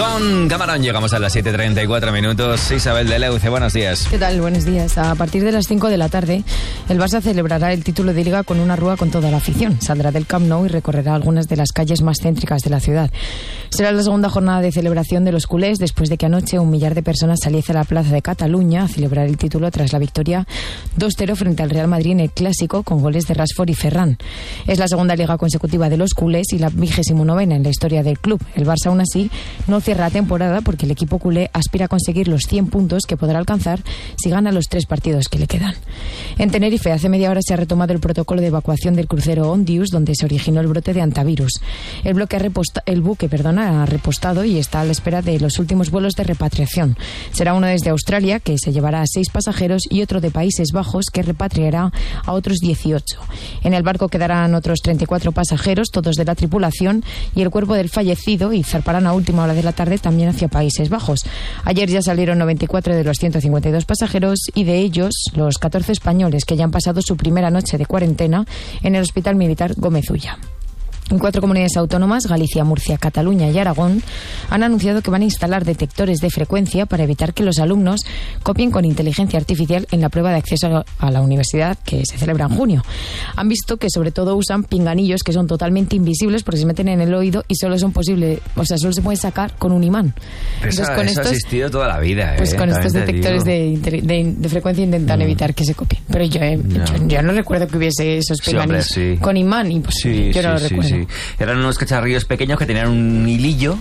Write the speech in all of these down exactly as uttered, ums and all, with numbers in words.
Con Camarón llegamos a las siete treinta y cuatro minutos. Isabel de Leuce, buenos días. ¿Qué tal? Buenos días. A partir de las cinco de la tarde, el Barça celebrará el título de Liga con una rúa con toda la afición. Saldrá del Camp Nou y recorrerá algunas de las calles más céntricas de la ciudad. Será la segunda jornada de celebración de los culés después de que anoche un millar de personas saliese a la plaza de Cataluña a celebrar el título tras la victoria dos cero frente al Real Madrid en el Clásico con goles de Rashford y Ferran. Es la segunda Liga consecutiva de los culés y la vigésimo novena en la historia del club. El Barça aún así no cierra la temporada porque el equipo culé aspira a conseguir los cien puntos que podrá alcanzar si gana los tres partidos que le quedan. En Tenerife, hace media hora se ha retomado el protocolo de evacuación del crucero Ondius, donde se originó el brote de antivirus. El, bloque ha reposta, el buque perdona, ha repostado y está a la espera de los últimos vuelos de repatriación. Será uno desde Australia, que se llevará a seis pasajeros, y otro de Países Bajos, que repatriará a otros dieciocho. En el barco quedarán otros treinta y cuatro pasajeros, todos de la tripulación, y el cuerpo del fallecido, y zarparán a última hora de la tarde también hacia Países Bajos. Ayer ya salieron noventa y cuatro de los ciento cincuenta y dos pasajeros y de ellos los catorce españoles que ya han pasado su primera noche de cuarentena en el Hospital Militar Gómez Ulla. En cuatro comunidades autónomas, Galicia, Murcia, Cataluña y Aragón, han anunciado que van a instalar detectores de frecuencia para evitar que los alumnos copien con inteligencia artificial en la prueba de acceso a la universidad que se celebra en junio. Han visto que sobre todo usan pinganillos que son totalmente invisibles porque se meten en el oído y solo son posibles, o sea, solo se pueden sacar con un imán. Entonces, eso, con eso estos, ha existido toda la vida. Pues eh, con estos detectores de, de, de frecuencia intentan mm. evitar que se copien. Pero yo, eh, no. yo, yo no recuerdo que hubiese esos pinganillos sí, hombre, sí. con imán y pues sí, yo sí, no lo sí, recuerdo. Sí. Eran unos cacharrillos pequeños que tenían un hilillo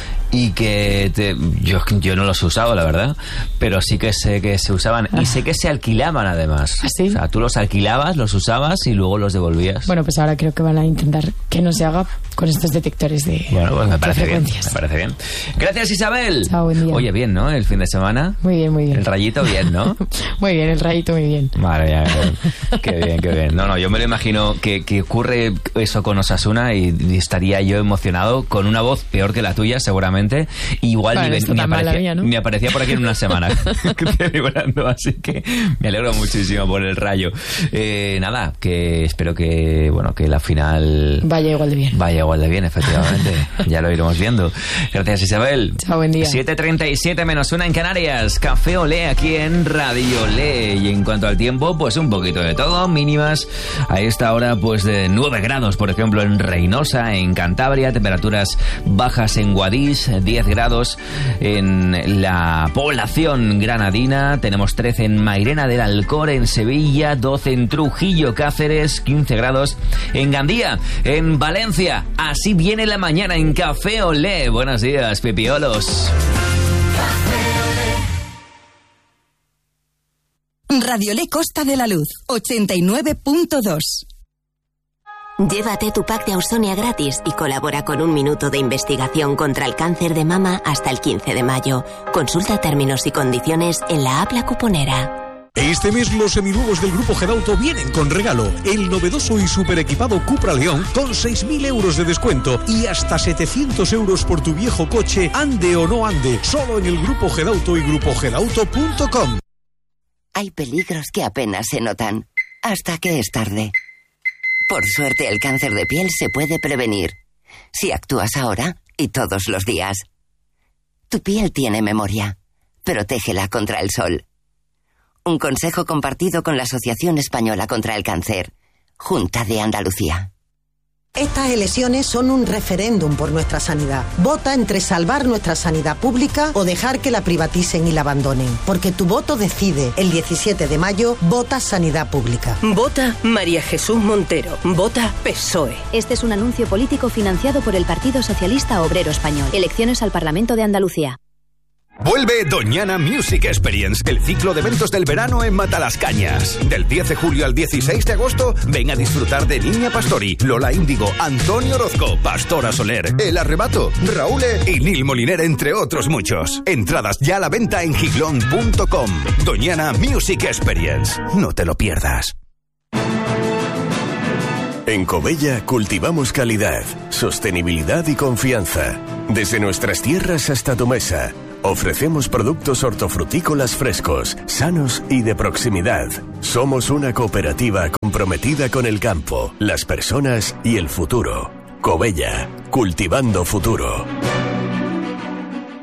y que te, yo, yo no los he usado, la verdad, pero sí que sé que se usaban ah. y sé que se alquilaban además. ¿Ah, sí? O sea, tú los alquilabas, los usabas y luego los devolvías. Bueno, pues ahora creo que van a intentar que no se haga con estos detectores de Bueno, pues me parece bien, me parece bien. Gracias, Isabel. Chao, buen día. Oye, bien, ¿no? El fin de semana. Muy bien, muy bien. El rayito bien, ¿no? Muy bien, el rayito muy bien. Vale, ya, ya. Qué bien, qué bien. No, no, yo me lo imagino que, que ocurre eso con Osasuna y, y estaría yo emocionado con una voz peor que la tuya, seguramente. Y igual bueno, ni, ni, aparecía, mía, ¿no? ni aparecía por aquí en una semana celebrando, así que me alegro muchísimo por el rayo. Eh, nada, que espero que bueno que la final vaya igual de bien. Vaya igual de bien, efectivamente. Ya lo iremos viendo. Gracias, Isabel. Chao, buen día. siete treinta y siete menos una en Canarias. Café Olé aquí en Radio Olé. Y en cuanto al tiempo, pues un poquito de todo. Mínimas a esta hora pues de nueve grados, por ejemplo, en Reynosa, en Cantabria. Temperaturas bajas en Guadix, diez grados en la población granadina, tenemos trece en Mairena del Alcor, en Sevilla, doce en Trujillo, Cáceres, quince grados en Gandía, en Valencia. Así viene la mañana en Café Olé. Buenos días, pipiolos. Radio Olé Costa de la Luz, ochenta y nueve punto dos. Llévate tu pack de Ausonia gratis y colabora con un minuto de investigación contra el cáncer de mama hasta el quince de mayo. Consulta términos y condiciones en la app La Cuponera. Este mes los seminuevos del Grupo Gedauto vienen con regalo. El novedoso y super equipado Cupra León con seis mil euros de descuento y hasta setecientos euros por tu viejo coche, ande o no ande. Solo en el Grupo Gedauto y grupo gedauto punto com. Hay peligros que apenas se notan hasta que es tarde. Por suerte, el cáncer de piel se puede prevenir si actúas ahora y todos los días. Tu piel tiene memoria. Protégela contra el sol. Un consejo compartido con la Asociación Española contra el Cáncer, Junta de Andalucía. Estas elecciones son un referéndum por nuestra sanidad. Vota entre salvar nuestra sanidad pública o dejar que la privaticen y la abandonen. Porque tu voto decide. El diecisiete de mayo, vota Sanidad Pública. Vota María Jesús Montero. Vota P S O E. Este es un anuncio político financiado por el Partido Socialista Obrero Español. Elecciones al Parlamento de Andalucía. Vuelve Doñana Music Experience, el ciclo de eventos del verano en Matalascañas. Del diez de julio al dieciséis de agosto, ven a disfrutar de Niña Pastori, Lola Índigo, Antonio Orozco, Pastora Soler, El Arrebato, Raúl y Nil Moliner, entre otros muchos. Entradas ya a la venta en giglón punto com. Doñana Music Experience. No te lo pierdas. En Covella cultivamos calidad, sostenibilidad y confianza. Desde nuestras tierras hasta tu mesa. Ofrecemos productos hortofrutícolas frescos, sanos y de proximidad. Somos una cooperativa comprometida con el campo, las personas y el futuro. Covella, cultivando futuro.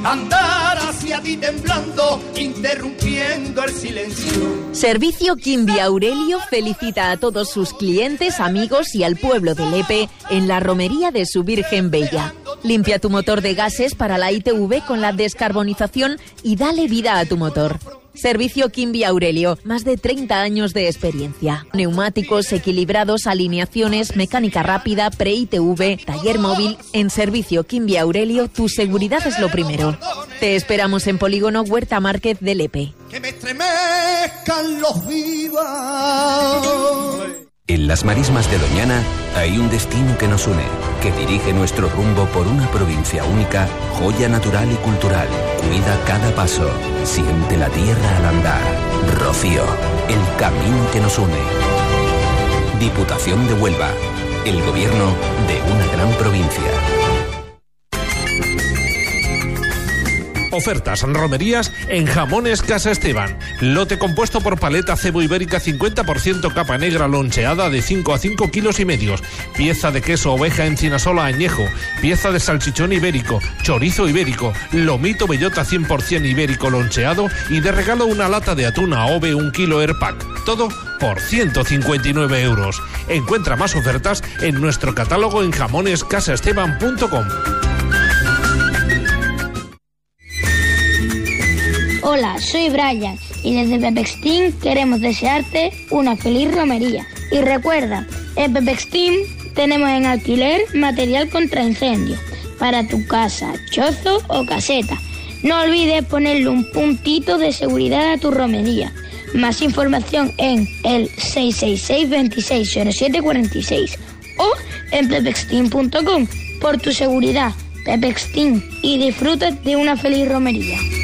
andar hacia ti temblando, interrumpiendo el silencio. Servicio Quimby Aurelio felicita a todos sus clientes, amigos y al pueblo de Lepe en la romería de su Virgen Bella. Limpia tu motor de gases para la I T V con la descarbonización y dale vida a tu motor. Servicio Quimby Aurelio, más de treinta años de experiencia. Neumáticos equilibrados, alineaciones, mecánica rápida, pre-I T V, taller móvil. En Servicio Quimby Aurelio, tu seguridad es lo primero. Te esperamos en Polígono Huerta Márquez de Lepe. Que me estremezcan los vivas. En las marismas de Doñana hay un destino que nos une, que dirige nuestro rumbo por una provincia única, joya natural y cultural. Cuida cada paso, siente la tierra al andar. Rocío, el camino que nos une. Diputación de Huelva, el gobierno de una gran provincia. Ofertas romerías en Jamones Casa Esteban. Lote compuesto por paleta cebo ibérica cincuenta por ciento capa negra loncheada de cinco a cinco kilos y medios. Pieza de queso oveja encinasola añejo. Pieza de salchichón ibérico. Chorizo ibérico. Lomito bellota cien por ciento ibérico loncheado. Y de regalo una lata de atún a ove un kilo Airpack. Todo por ciento cincuenta y nueve euros. Encuentra más ofertas en nuestro catálogo en jamones casa esteban punto com. Hola, soy Brian y desde Pepextin queremos desearte una feliz romería. Y recuerda, en Pepextin tenemos en alquiler material contra incendio para tu casa, chozo o caseta. No olvides ponerle un puntito de seguridad a tu romería. Más información en el seis seis seis, veintiséis cero siete cuarenta y seis o en pepextin punto com. Por tu seguridad, Pepextin, y disfruta de una feliz romería.